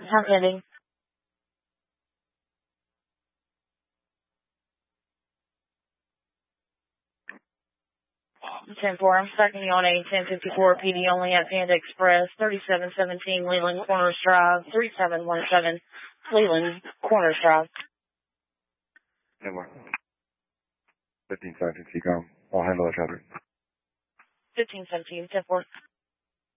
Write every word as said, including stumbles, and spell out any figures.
How ending? ten four, I'm stacking you on a ten fifty-four P D only at Panda Express, thirty-seven seventeen Leland Corners Drive, three seven one seven Leland Corners Drive. ten four. fifteen seventeen C COM. I'll handle the traffic. fifteen seventeen, ten four.